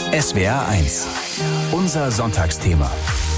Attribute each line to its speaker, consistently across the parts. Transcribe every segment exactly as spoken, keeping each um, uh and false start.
Speaker 1: S W R eins. Unser Sonntagsthema.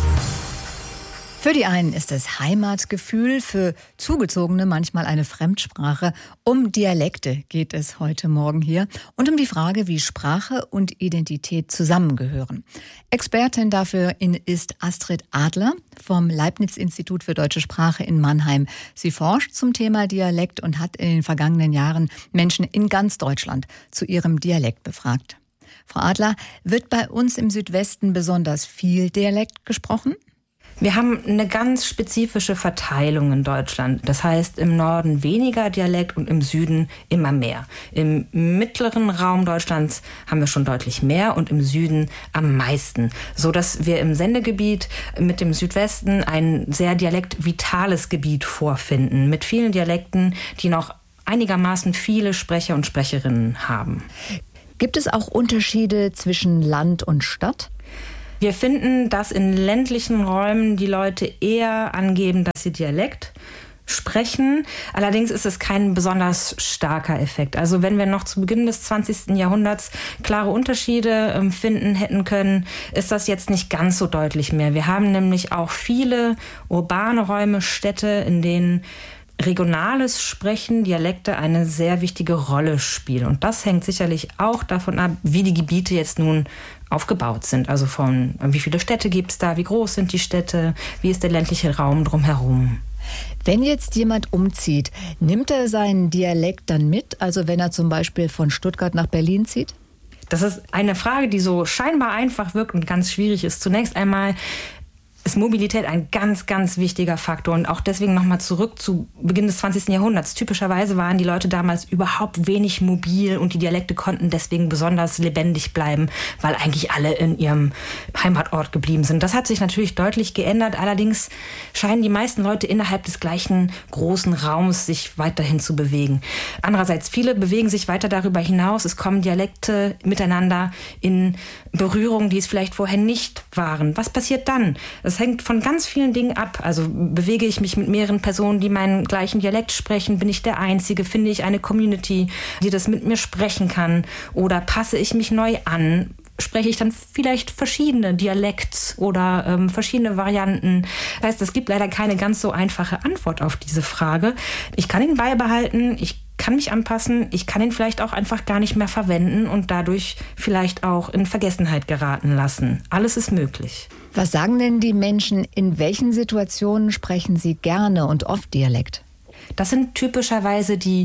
Speaker 2: Für die einen ist es Heimatgefühl, für Zugezogene manchmal eine Fremdsprache. Um Dialekte geht es heute Morgen hier und um die Frage, wie Sprache und Identität zusammengehören. Expertin dafür ist Astrid Adler vom Leibniz-Institut für Deutsche Sprache in Mannheim. Sie forscht zum Thema Dialekt und hat in den vergangenen Jahren Menschen in ganz Deutschland zu ihrem Dialekt befragt. Frau Adler, wird bei uns im Südwesten besonders viel Dialekt gesprochen?
Speaker 3: Wir haben eine ganz spezifische Verteilung in Deutschland. Das heißt, im Norden weniger Dialekt und im Süden immer mehr. Im mittleren Raum Deutschlands haben wir schon deutlich mehr und im Süden am meisten. So dass wir im Sendegebiet mit dem Südwesten ein sehr dialektvitales Gebiet vorfinden. Mit vielen Dialekten, die noch einigermaßen viele Sprecher und Sprecherinnen haben.
Speaker 2: Gibt es auch Unterschiede zwischen Land und Stadt?
Speaker 3: Wir finden, dass in ländlichen Räumen die Leute eher angeben, dass sie Dialekt sprechen. Allerdings ist es kein besonders starker Effekt. Also wenn wir noch zu Beginn des zwanzigsten Jahrhunderts klare Unterschiede finden hätten können, ist das jetzt nicht ganz so deutlich mehr. Wir haben nämlich auch viele urbane Räume, Städte, in denen regionales Sprechen, Dialekte eine sehr wichtige Rolle spielen. Und das hängt sicherlich auch davon ab, wie die Gebiete jetzt nun aufgebaut sind. Also von wie viele Städte gibt es da, wie groß sind die Städte, wie ist der ländliche Raum drumherum.
Speaker 2: Wenn jetzt jemand umzieht, nimmt er seinen Dialekt dann mit? Also wenn er zum Beispiel von Stuttgart nach Berlin zieht?
Speaker 3: Das ist eine Frage, die so scheinbar einfach wirkt und ganz schwierig ist. Zunächst einmal ist Mobilität ein ganz, ganz wichtiger Faktor. Und auch deswegen nochmal zurück zu Beginn des zwanzigsten Jahrhunderts. Typischerweise waren die Leute damals überhaupt wenig mobil und die Dialekte konnten deswegen besonders lebendig bleiben, weil eigentlich alle in ihrem Heimatort geblieben sind. Das hat sich natürlich deutlich geändert. Allerdings scheinen die meisten Leute innerhalb des gleichen großen Raums sich weiterhin zu bewegen. Andererseits, viele bewegen sich weiter darüber hinaus. Es kommen Dialekte miteinander in Berührung, die es vielleicht vorher nicht waren. Was passiert dann? Das hängt von ganz vielen Dingen ab. Also bewege ich mich mit mehreren Personen, die meinen gleichen Dialekt sprechen? Bin ich der Einzige? Finde ich eine Community, die das mit mir sprechen kann? Oder passe ich mich neu an? Spreche ich dann vielleicht verschiedene Dialekte oder ähm, verschiedene Varianten? Das heißt, es gibt leider keine ganz so einfache Antwort auf diese Frage. Ich kann ihn beibehalten, ich kann mich anpassen, ich kann ihn vielleicht auch einfach gar nicht mehr verwenden und dadurch vielleicht auch in Vergessenheit geraten lassen. Alles ist möglich.
Speaker 2: Was sagen denn die Menschen, in welchen Situationen sprechen sie gerne und oft Dialekt?
Speaker 3: Das sind typischerweise die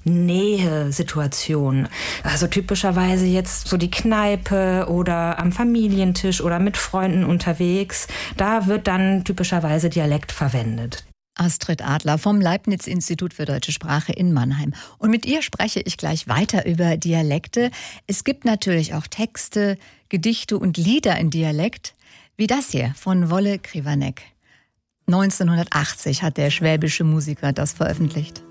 Speaker 3: Nähe-Situationen. Also typischerweise jetzt so die Kneipe oder am Familientisch oder mit Freunden unterwegs. Da wird dann typischerweise Dialekt verwendet.
Speaker 2: Astrid Adler vom Leibniz-Institut für Deutsche Sprache in Mannheim. Und mit ihr spreche ich gleich weiter über Dialekte. Es gibt natürlich auch Texte, Gedichte und Lieder in Dialekt, wie das hier von Wolle Krivanek. neunzehnhundertachtzig hat der schwäbische Musiker das veröffentlicht.